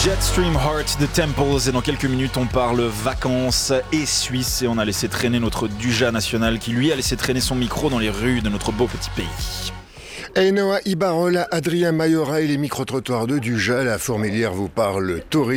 Jetstream Heart de Temples, et dans quelques minutes on parle vacances et Suisse, et on a laissé traîner notre Duja national qui lui a laissé traîner son micro dans les rues de notre beau petit pays. Noah Ibarola, Adrien Mayora et les micro-trottoirs de Duja. La Fourmilière vous parle tourisme.